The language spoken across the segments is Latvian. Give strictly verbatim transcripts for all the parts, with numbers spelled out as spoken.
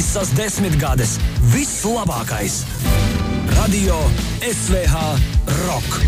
Visas desmitgades viss labākais. Radio S V H Rock.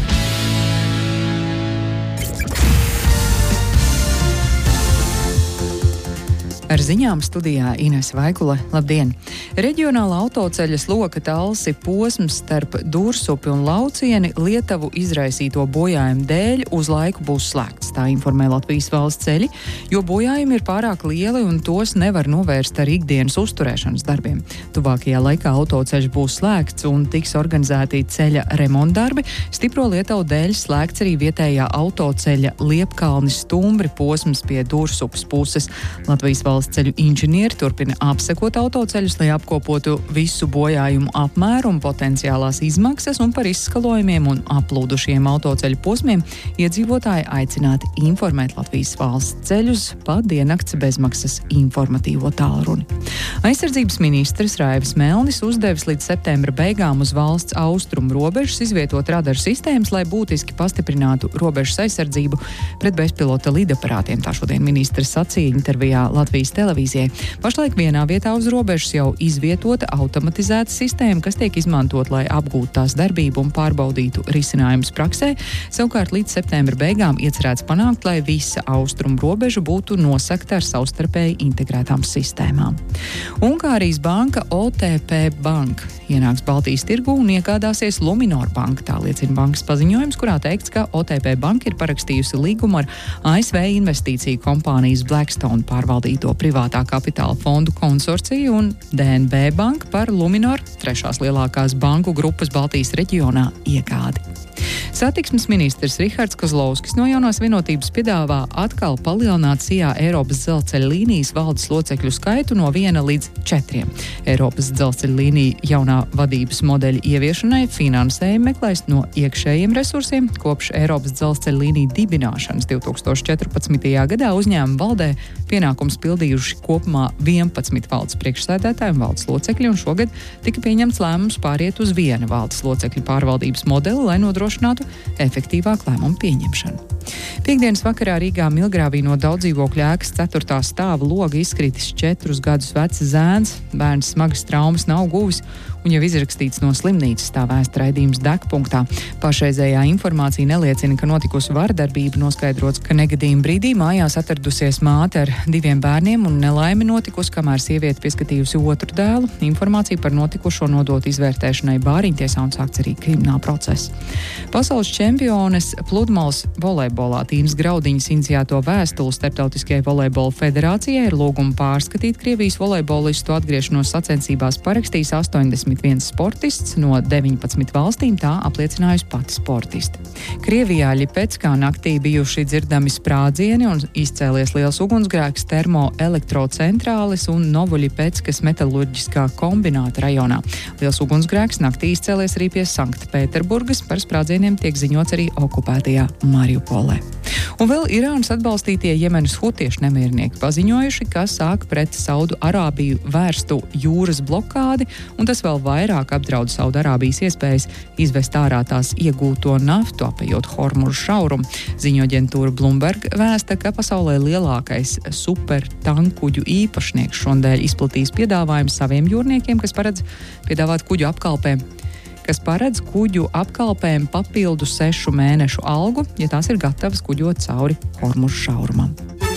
Ar ziņām studijā Inese Vaikule. Labdien! Reģionāla autoceļa Sloka Talsi posms starp Dursupi un Laucieni Lietuvu izraisīto bojājumu dēļ uz laiku būs slēgts. Tā informē Latvijas valsts ceļi, jo bojājumi ir pārāk lieli un tos nevar novērst ar ikdienas uzturēšanas darbiem. Tuvākajā laikā autoceļš būs slēgts un tiks organizēti ceļa remontdarbi. Stipro Lietuvu dēļ slēgts arī vietējā autoceļa Liepkalnis Stumbri posms pie Dursupes puses. Latvijas valsts ceļu inženieri turpina apsekot autoceļus, lai apkopotu visu bojājumu apmēru un potenciālās izmaksas, un par izskalojumiem un aplūdušiem autoceļu posmiem iedzīvotāji aicināti informēt Latvijas valsts ceļus pa diennakts bezmaksas informatīvo tālruni. Aizsardzības ministrs Raivis Melnis uzdevis līdz septembra beigām uz valsts austrumu robežas izvietot radaru sistēmas, lai būtiski pastiprinātu robežas aizsardzību pret bezpilota lidaparātiem. Tā šodien ministrs sacīja intervijā Latvijas televīzijai. Pašlaik vienā vietā uz robežas jau izvietota automatizēta sistēma, kas tiek izmantot, lai apgūtu tās darbību un pārbaudītu risinājumus praksē. Savukārt līdz septembra beigām iecerēts panākt, lai visa austrumu robeža būtu nosegta ar savstarpēji integrētām sistēmām. Ungārijas banka O T P Bank ienāks Baltijas tirgu un iegādāsies Luminor banku. Tā liecina bankas paziņojums, kurā teikts, ka O T P Banka ir parakstījusi līgumu ar A S V investīciju kompānijas Blackstone pārvaldīto privātā kapitāla fondu konsorciju un D N B banka par Luminor, trešās lielākās banku grupas Baltijas reģionā, iegādi. Satiksmes ministrs Rihards Kozlovskis no Jaunās vienotības piedāvā atkal palielināt Sijā Eiropas dzelzceļa līnijas valdes locekļu skaitu no viena līdz četriem. Eiropas dzelzceļa līnija jaunā vadības modeļa ieviešanai finansējumu meklēs no iekšējiem resursiem. Kopš Eiropas dzelzceļa līnija dibināšanas divtūkstoš četrpadsmitajā gadā uzņēmuma valdē pienākums pildījuši kopumā vienpadsmit valdes priekšsēdētāji un valdes locekļi, un šogad tika pieņemts lēmums pāriet uz viena valdes locekļu pārvaldības modeli, lai nodrošinātu efektīvāku lēmumu pieņemšanu. Piektdienas vakarā Rīgā Milgrāvī no daudzdzīvokļu ēkas ceturtā stāva loga izkritis četrus gadus vecs zēns. Bērns smagas traumas nav guvis un jau izrakstīts no slimnīcas, tā vēsta raidījums Degpunktā. Pašreizējā informācija neliecina, ka notikusi vardarbība, noskaidrots, ka negadījuma brīdī mājās atradusies māte ar diviem bērniem un nelaime notikusi, kamēr sieviete pieskatījusi otru dēlu. Informācija par notikušo nodot izvērtēšanai Bāriņtiesā un sākts arī krimināla process. Pasaules čempiones pludmales volejbolā Tīnas Graudiņas iniciēto vēstuli Starptautiskajai volejbola federācijai ar lūgumu pārskatīt Krievijas volejbolistu atgriešanos sacensībās parakstījis astoņdesmit viens sportists no deviņpadsmit valstīm, tā apliecinājusi pati sportiste. Krievijā Ļipeckā naktī bijuši dzirdami sprādzieni un izcēlies liels ugunsgrēks termoelektrocentrāles un Novoļipeckas metalurģiskā kombināta rajonā. Liels ugunsgrēks naktī izcēlies arī pie Sanktpēterburgas, par sprādzieniem tiek ziņots arī okupētajā Mariupolē. Un vēl Irānas atbalstītie Jemenas hutieši nemiernieki paziņojuši, ka sāk pret Saudu Arābiju vērstu jūras blokādi, un tas vēl vairāk apdraud Saudu Arābijas iespējas izvest ārā tās iegūto naftu, apejot Hormužu šaurumu. Ziņo aģentūra Bloomberg vēsta, ka pasaulē lielākais supertankuģu īpašnieks šodien izplatīs piedāvājumu saviem jūrniekiem, kas paredz piedāvāt kuģu apkalpēm. kas paredz kuģu apkalpēm papildu sešu mēnešu algu, ja tās ir gatavas kuģot cauri Hormužu šaurumam.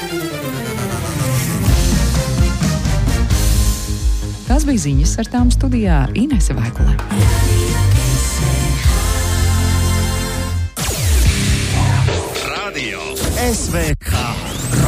Tās bija ziņas, ar tām studijā Inese Vaikule. Radio S V H